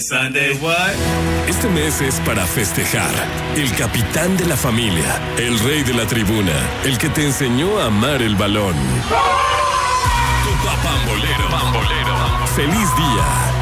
Sunday what? Este mes es para festejar. El capitán de la familia, el rey de la tribuna, el que te enseñó a amar el balón. Tu papá Pambolero. ¡Feliz día!